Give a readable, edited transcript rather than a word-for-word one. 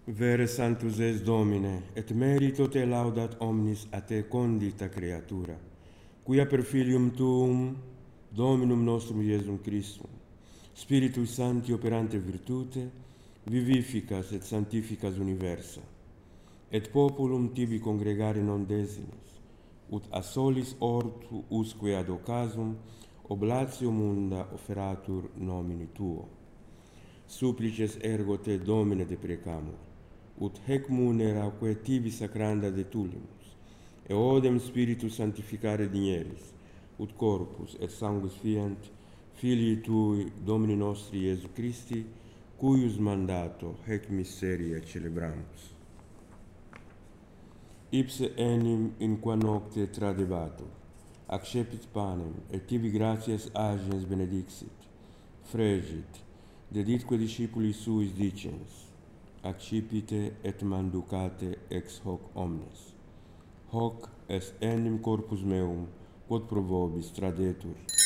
Vere sanctus es Domine, et merito te laudat omnis a te condita creatura, quia per filium tuum, Dominum nostrum Iesum Christum, Spiritus Sancti operante virtute, vivificas et sanctificas universa, et populum tibi congregare non desinis, ut a solis ortu usque ad occasum oblatio munda offeratur nomini tuo. Supplices ergo te, Domine, deprecamur, ut hec munera quae tibi sacranda detulimus, et odem Spiritus sanctificare digneris, ut corpus et sanguis fiant Filii Tui, Domini nostri Iesu Christi, cuius mandato hec miseria celebramus. Ipse enim in qua nocte tradebatur, accepit panem, et tibi gratias agens benedixit, fregit, deditque discipuli suis dicens, accipite et manducate ex hoc omnes. Hoc est enim corpus meum, quod pro vobis tradetur.